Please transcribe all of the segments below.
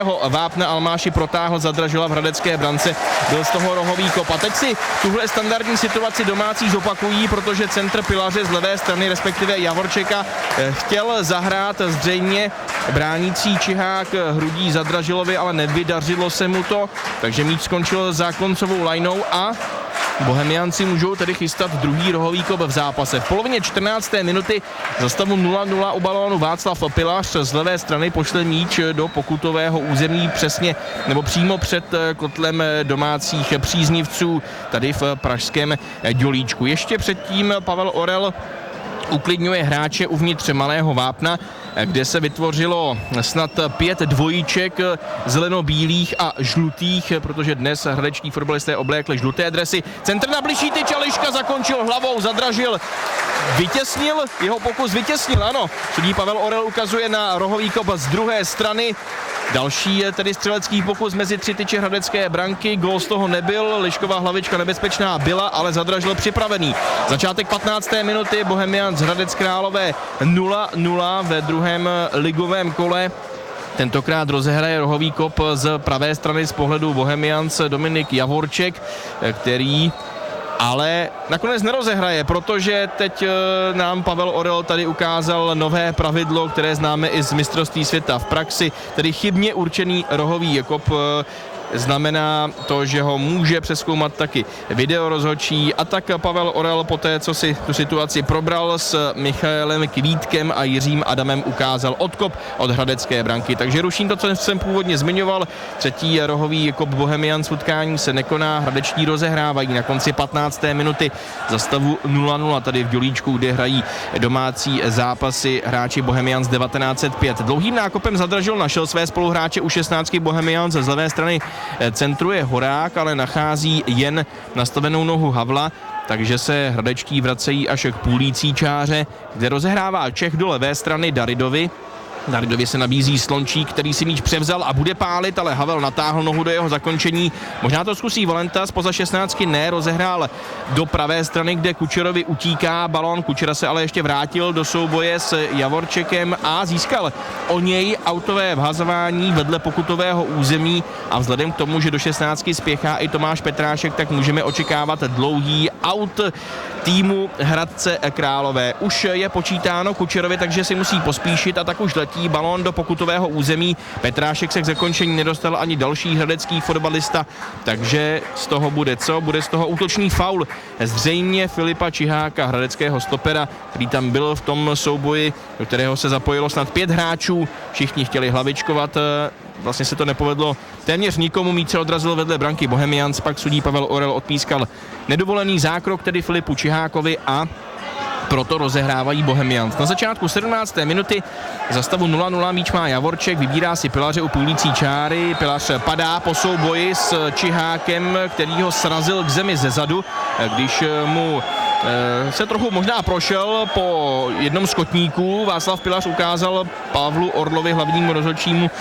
Vápna Almáši protáhl, Zadražila v hradecké brance, byl z toho rohový kop. A teď si tuhle standardní situaci domácí zopakují, protože centr Pilaře z levé strany, respektive Javorčeka, chtěl zahrát zřejmě bránící Čihák hrudí Zadražilovi, ale nevydařilo se mu to, takže míč skončil za koncovou lajnou a Bohemiánci můžou tedy chystat druhý rohový kop v zápase. V polovině 14. minuty za stavu 0-0 u balónu Václav Pilař z levé strany pošle míč do pokutového území přesně nebo přímo před kotlem domácích příznivců tady v pražském Dělíčku. Ještě předtím Pavel Orel uklidňuje hráče uvnitř Malého Vápna, kde se vytvořilo snad 5 dvojíček zeleno-bílých a žlutých, protože dnes hradečtí fotbalisté oblékli žluté dresy. Centr na bližší tyč a Liška zakončil hlavou, Zadražil vytěsnil, jeho pokus vytěsnil, ano. Sudí Pavel Orel ukazuje na rohový kop z druhé strany. Další je tedy střelecký pokus mezi 3 tyče hradecké branky, gól z toho nebyl, Lišková hlavička nebezpečná byla, ale Zadražil připravený. Začátek 15. minuty, Bohemians Hradec Králové 0-0 ve druhém ligovém kole. Tentokrát rozehraje rohový kop z pravé strany z pohledu Bohemians Dominik Javorček, který ale nakonec nerozehraje, protože teď nám Pavel Orel tady ukázal nové pravidlo, které známe i z mistrovství světa v praxi, tedy chybně určený rohový kop. Znamená to, že ho může přezkoumat taky videorozhodčí a tak Pavel Orel poté, co si tu situaci probral s Michaelem Kvítkem a Jiřím Adamem, ukázal odkop od hradecké branky. Takže ruším to, co jsem původně zmiňoval. Třetí rohový kop Bohemians utkání se nekoná, hradečtí rozehrávají na konci 15. minuty za stavu 0-0 tady v Dělíčku, kde hrají domácí zápasy hráči Bohemians 1905. Dlouhým nákopem Zadražil našel své spoluhráče u 16 Bohemians z levé strany. Centruje Horák, ale nachází jen nastavenou nohu Havla, takže se hradečtí vracejí až k půlící čáře, kde rozehrává Čech do levé strany Daridovi. Daridovi se nabízí Slončík, který si míč převzal a bude pálit, ale Havel natáhl nohu do jeho zakončení. Možná to zkusí Valenta, spoza 16 ne, rozehrál do pravé strany, kde Kučerovi utíká balón. Kučera se ale ještě vrátil do souboje s Javorčekem a získal o něj autové vhazování vedle pokutového území a vzhledem k tomu, že do 16 spěchá i Tomáš Petrášek, tak můžeme očekávat dlouhý aut týmu Hradce Králové. Už je počítáno Kučerovi, takže si musí pospíšit a tak už letí balón do pokutového území. Petrášek se k zakončení nedostal ani další hradecký fotbalista, takže z toho bude co? Bude z toho útočný faul. Zřejmě Filipa Čiháka, hradeckého stopera, který tam byl v tom souboji, do kterého se zapojilo snad 5 hráčů. Všichni chtěli hlavičkovat, vlastně se to nepovedlo téměř nikomu, míč se odrazil vedle branky Bohemians, pak sudí Pavel Orel odpískal nedovolený zákrok, tedy Filipu Čihákovi a proto rozehrávají Bohemians. Na začátku 17. minuty za stavu 0-0 míč má Javorček, vybírá si Pilaře u půlící čáry, Pilař padá po souboji s Čihákem, který ho srazil k zemi zezadu, když mu se trochu možná prošel po jednom z kotníků. Václav Pilař ukázal Pavlu Orlovi, hlavnímu rozhodčímu,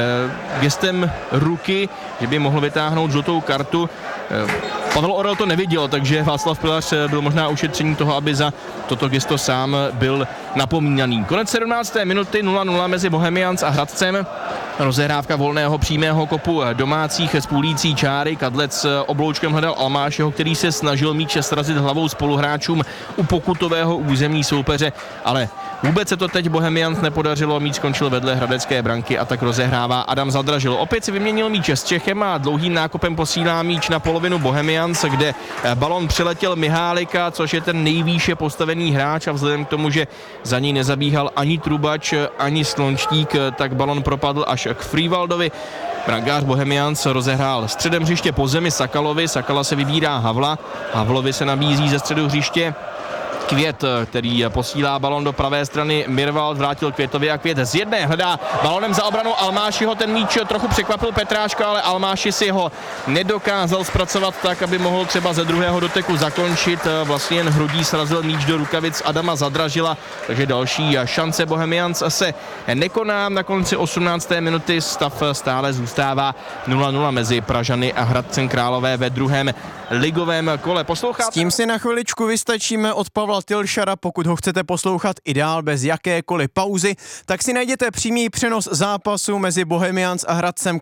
gestem ruky, že by mohl vytáhnout žlutou kartu. Pavel Orel to neviděl, takže Václav Pilař byl možná ušetření toho, aby za toto gesto sám byl napomínaný. Konec 17. minuty 0-0 mezi Bohemians a Hradcem. Rozehrávka volného přímého kopu domácích z půlící čáry. Kadlec obloučkem hledal Almášeho, který se snažil míč srazit hlavou spoluhráčům u pokutového území soupeře, ale vůbec se to teď Bohemians nepodařilo, míč skončil vedle hradecké branky a tak rozehrává Adam Zadražil. Opět si vyměnil míč s Čechem a dlouhým nákopem posílá míč na polovinu Bohemians, kde balon přiletěl Mihálika, což je ten nejvýše postavený hráč, a vzhledem k tomu, že za ní nezabíhal ani Trubač, ani Slončík, tak balon propadl až k Frývaldovi. Brankář Bohemians rozehrál středem hřiště po zemi Sakalovi, Sakala se vybírá Havla, Havlovi se nabízí ze středu hřiště Květ, který posílá balon do pravé strany. Mirvald vrátil Květovi a Květ z jedné hledá balonem za obranu Almášiho. Ten míč trochu překvapil Petráška, ale Almáši si ho nedokázal zpracovat tak, aby mohl třeba ze druhého doteku zakončit. Vlastně jen hrudí srazil míč do rukavic Adama Zadražila, takže další šance Bohemians se nekoná. Na konci 18. minuty stav stále zůstává 0-0 mezi Pražany a Hradcem Králové ve druhém ligovém kole. S tím si na chviličku vystačíme. Od Pavla Tilšara. Pokud ho chcete poslouchat i dál bez jakékoliv pauzy, tak si najděte přímý přenos zápasu mezi Bohemians a Hradcem